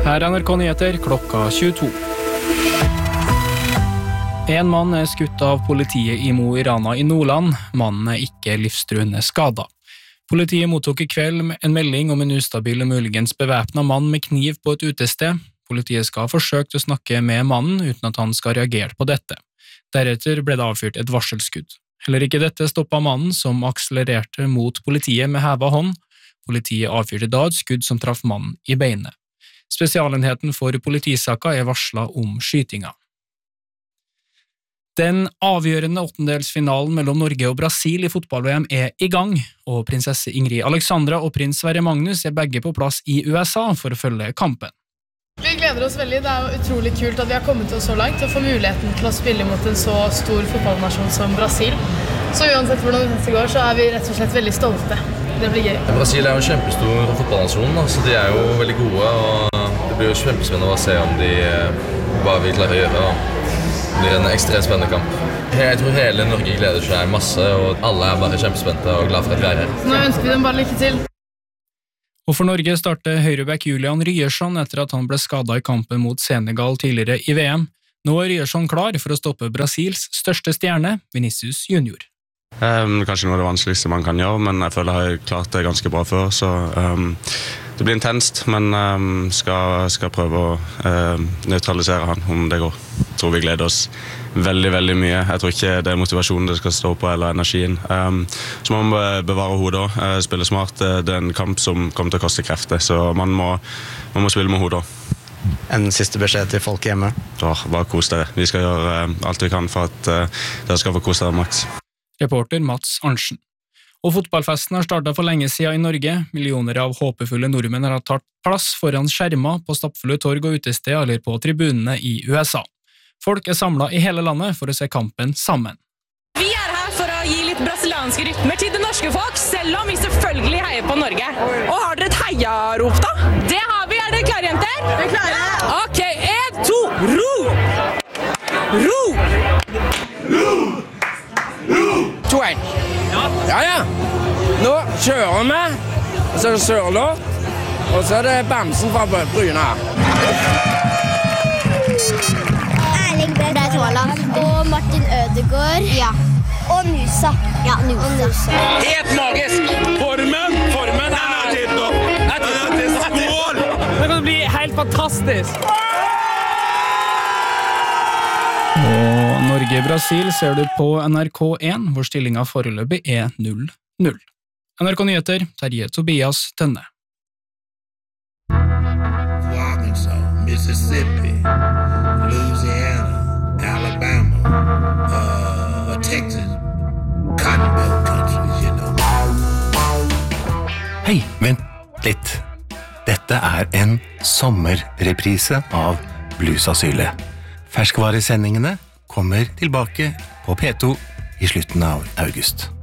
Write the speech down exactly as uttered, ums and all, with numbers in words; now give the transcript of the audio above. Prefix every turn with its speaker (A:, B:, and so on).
A: Her er N R K Nyheter klokka tjueto. En mann er skutt av politiet i Mo i Rana i Nordland. Mannen er ikke livstruende skadet. Politiet mottok i kveld en melding om en ustabil og muligens bevæpnet mann med kniv på et utested. Politiet skal ha forsøkt å snakke med mannen uten at han skal reagere på dette. Deretter ble det avfyrt et varselskudd. Heller ikke dette stoppet mannen som akselererte mot politiet med hevet hånd. Politiet avfyrte da et skudd som traff mannen i beinet. Spesialenheten for politisaka er varslet om skytinga. Den avgjørende åttendelsfinalen mellom Norge og Brasil i fotball-V M er i gang, og prinsesse Ingrid Alexandra og prins Sverre Magnus er begge på plass i U S A for å følge kampen.
B: Vi gleder oss veldig. Det er jo utrolig kult at vi har kommet oss så langt og får muligheten til å spille mot en så stor fotballnasjon som Brasil. Så uansett hvordan dette går, så er vi rett og slett veldig stolte. Det blir gøy.
C: Brasil er jo en kjempestor fotballnasjon, så de er jo veldig gode, og det blir jo kjempespennende å se om de bare vil klare å gjøre. Det blir en ekstremt spennende kamp. Jeg tror hele Norge gleder seg masse, og alle er bare kjempespente og glad for at vi er her.
B: Så nå ønsker vi dem bare lykke til.
A: Og for Norge starter høyreback Julian Ryerson etter at han ble skadet i kampen mot Senegal tidligere i V M. Nå er Ryerson klar for å stoppe Brasils største stjerne, Vinicius Junior.
D: Um, kanskje noe av det vanskeligste man kan gjøre, men jeg føler jeg har klart det ganske bra før, så um, det blir intenst, men um, skal, skal prøve å uh, nøytralisere han om det går. Jeg tror vi gleder oss veldig, veldig mye. Jeg tror ikke det er motivasjonen det skal stå på, eller energien. Um, så man må bevare hodet også, uh, spille smart. Det er en kamp som kommer til å koste krefter, så man må, man må spille med hodet også.
E: En siste beskjed til folk hjemme.
D: Åh, bare kos dere. Vi skal gjøre uh, alt vi kan for at uh, dere skal få kos dere maks.
A: Reporter Mats Arntzen. Og fotballfesten har startet for lenge siden i Norge. Millioner av håpefulle nordmenn har tatt plass foran skjermer på stappfulle torg og utested eller på tribunene i U S A. Folk er samlet i hele landet for å se kampen sammen.
F: Vi er her for å gi litt brasilianske rytmer til det norske folk, selv om vi selvfølgelig heier på Norge. Og har dere et heiarop da? Det har vi, er dere klare, jenter? Vi er klare. Ok, en, to, ro! Ro! Ro!
G: to en. Ja, ja. Nå kjører vi, så er det Sørloth, og så er det Bamsen fra Bryna.
H: Erling Braut Haaland og Martin Ødegaard. Ja. Og Nusa. Ja, Nusa.
G: Helt magisk! Formen, formen er til nå. Det er mål!
A: Det kan bli helt fantastisk! Og Norge-Brasil ser du på N R K én, hvor stillingen foreløpig er null null. N R K Nyheter, Terje Tobias Tønne.
I: Arkansas, Mississippi, Louisiana, Alabama, uh, Texas, Cotton Belt countries, you know.
J: Hei, vent litt. Dette er en sommerreprise av Bluesasylet. Ferskvaresendingene kommer tilbake på P to i slutten av august.